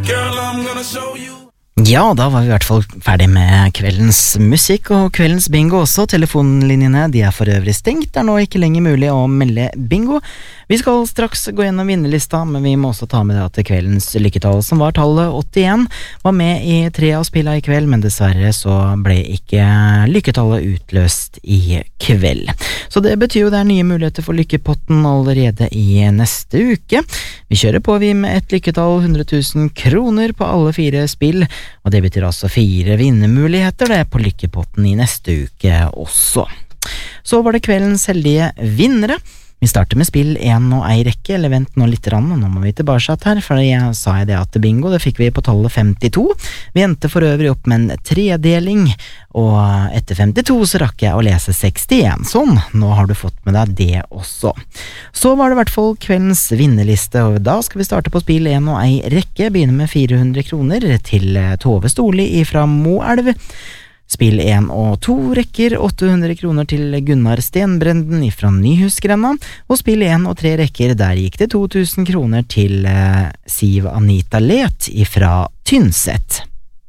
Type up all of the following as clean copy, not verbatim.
Girl, I'm gonna show you. Ja, da var vi I hvert fall ferdig med kveldens musikk og kveldens bingo også. Telefonlinjene, de for øvrig stengt. Det nå ikke lenger mulig å melde bingo. Vi skal straks gå gjennom vinnerlista, men vi må også ta med det at kveldens lykketall, som var tallet 81, var med I 3 av spillene I kveld, men dessverre så ble ikke lykketallet utløst I kveld. Så det betyr jo det nye muligheter for lykkepotten allerede I neste uke. Vi kjører på vi med et lykketall 100 000 kroner på alle 4 spill, og det betyr altså 4 vinnermuligheter det på lykkepotten I neste uke også. Så var det kveldens heldige vinnere. Vi starter med spill 1 og ei rekke, eller vent nå litt rann, nå må vi tilbake her, for jeg sa det at bingo, det fikk vi på tallet 52. Vi endte for øvrig opp med en tredeling, og etter 52 så rakk jeg å lese 61. Sånn, nå har du fått med deg det også. Så var det I hvert fall kveldens vinnerliste, og da skal vi starte på spill 1 og ei rekke, begynne med 400 kroner til Tove Storli fra Moelv. Spill 1 og 2 rekker 800 kroner til Gunnar Stenbrenden fra Nyhusgrenda, og spill 1 og 3 rekker, der gikk det 2000 kroner til Siv Anita Let fra Tynset.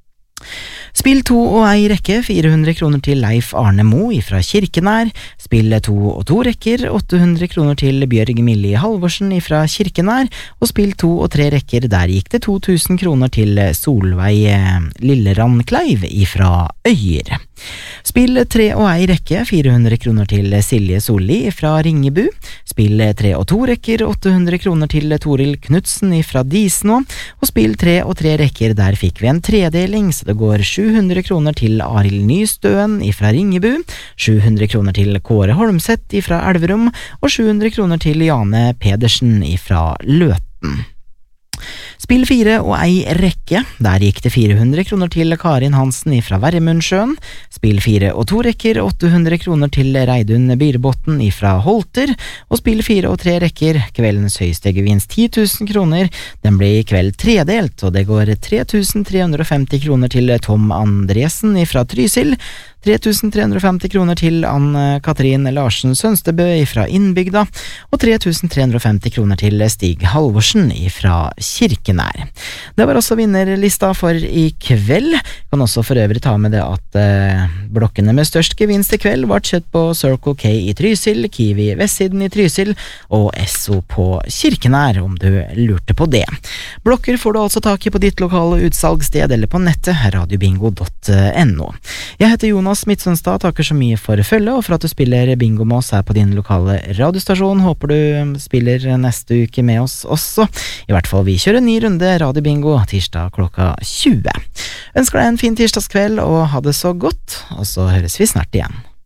Spill 2 og ei rekke, 400 kroner til Leif Arne Mo fra Kirkenær. Spill 2 og 2 rekker, 800 kroner til Bjørg Millie Halvorsen fra Kirkenær. Og spill 2 og 3 rekker, der gikk det 2000 kroner til Solveig Lillerand Kleiv fra Øyer. Spill 3 og ei rekke, 400 kroner til Silje Solli fra Ringebu. Spill 3 og 2 rekker, 800 kroner til Toril Knudsen fra Disnå. Og spill 3 og 3 rekker, der fikk vi en tredeling, så det går 700 kroner til Arild Nystøen fra Ringebu, 700 kroner til Kåre Holmseth fra Elverum, og 700 kroner til Jane Pedersen fra Løten. Spill 4 og ei rekke, der gikk det 400 kroner til Karin Hansen fra Vermundsjøen. Spill 4 og 2 rekker, 800 kroner til Reidun Byrbotten fra Holter. Og spill 4 og 3 rekker, kveldens høyeste gevinst 10 000 kroner. Den ble I kveld tredelt, og det går 3350 kroner til Tom Andresen fra Trysil. 3350 kroner til Ann-Katrin Larsen Sønstebø fra Innbygda, og 3350 kroner til Stig Halvorsen fra Kirkenær. Det var også vinnerlista for I kveld. Kan også for øvrig ta med det at blokkene med størst gevinst I kveld var kjøtt på Circle K I Trysil, Kiwi Vestsiden I Trysil og Esso på Kirkenær, om du lurte på det. Blokker får du altså tak I på ditt lokale utsalgssted eller på nettet radiobingo.no. Jeg heter Jonas Midtsundstad, takker så mye for følge og for at du spiller bingo med oss her på din lokale radiostasjon. Håper du spiller neste uke med oss også. I hvert fall vi kjører en ny runde radiobingo tirsdag klokka 20. Ønsker deg en fin tirsdagskveld og ha det så godt, og så høres vi snart igjen.